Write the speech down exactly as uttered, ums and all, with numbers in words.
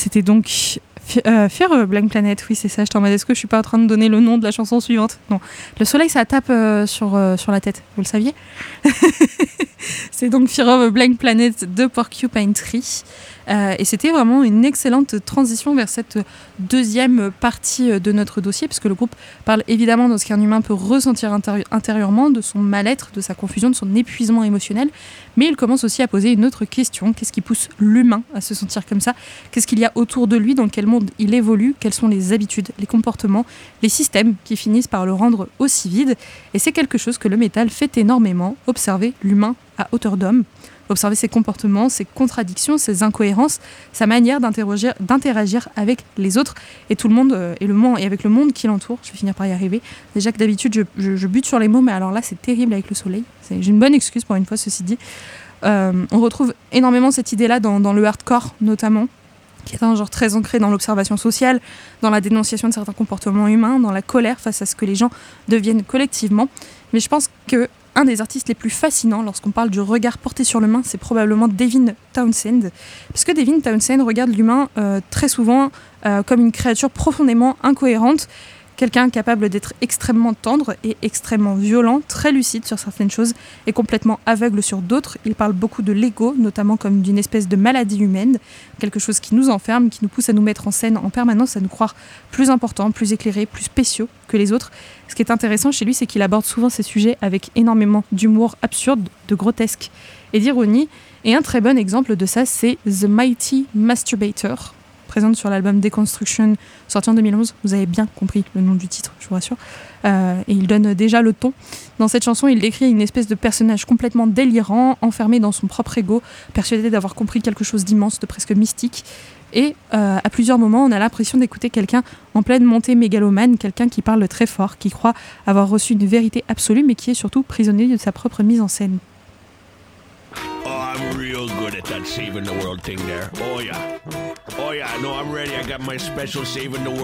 C'était donc F- euh, Fear of a Blank Planet, oui c'est ça, je t'en demande, est-ce que je suis pas en train de donner le nom de la chanson suivante? Non, le soleil ça tape euh, sur, euh, sur la tête, vous le saviez? C'est donc Fear of a Blank Planet de Porcupine Tree. Euh, et c'était vraiment une excellente transition vers cette deuxième partie de notre dossier, puisque le groupe parle évidemment de ce qu'un humain peut ressentir intérieu- intérieurement, de son mal-être, de sa confusion, de son épuisement émotionnel, mais il commence aussi à poser une autre question: qu'est-ce qui pousse l'humain à se sentir comme ça? Qu'est-ce qu'il y a autour de lui? Dans quel monde il évolue? Quelles sont les habitudes, les comportements, les systèmes qui finissent par le rendre aussi vide? Et c'est quelque chose que le métal fait énormément, observer l'humain à hauteur d'homme, observer ses comportements, ses contradictions, ses incohérences, sa manière d'interagir, d'interagir avec les autres et tout le monde euh, et le monde et avec le monde qui l'entoure. Je vais finir par y arriver. Déjà que d'habitude je, je, je bute sur les mots, mais alors là c'est terrible avec le soleil. C'est, j'ai une bonne excuse pour une fois, ceci dit. Euh, on retrouve énormément cette idée-là dans, dans le hardcore notamment, qui est un genre très ancré dans l'observation sociale, dans la dénonciation de certains comportements humains, dans la colère face à ce que les gens deviennent collectivement. Mais je pense que un des artistes les plus fascinants lorsqu'on parle du regard porté sur l'humain, c'est probablement Devin Townsend. Parce que Devin Townsend regarde l'humain euh, très souvent euh, comme une créature profondément incohérente, quelqu'un capable d'être extrêmement tendre et extrêmement violent, très lucide sur certaines choses et complètement aveugle sur d'autres. Il parle beaucoup de l'ego, notamment comme d'une espèce de maladie humaine, quelque chose qui nous enferme, qui nous pousse à nous mettre en scène en permanence, à nous croire plus importants, plus éclairés, plus spéciaux que les autres. Ce qui est intéressant chez lui, c'est qu'il aborde souvent ces sujets avec énormément d'humour absurde, de grotesque et d'ironie. Et un très bon exemple de ça, c'est The Mighty Masturbator, présente sur l'album Deconstruction, sorti en deux mille onze. Vous avez bien compris le nom du titre, je vous rassure. Euh, et il donne déjà le ton. Dans cette chanson, il décrit une espèce de personnage complètement délirant, enfermé dans son propre ego, persuadé d'avoir compris quelque chose d'immense, de presque mystique. Et euh, à plusieurs moments, on a l'impression d'écouter quelqu'un en pleine montée mégalomane, quelqu'un qui parle très fort, qui croit avoir reçu une vérité absolue, mais qui est surtout prisonnier de sa propre mise en scène. Oh, I'm real good at that saving the world thing there. Oh yeah. Oh yeah, no, I'm ready. I got my special saving the world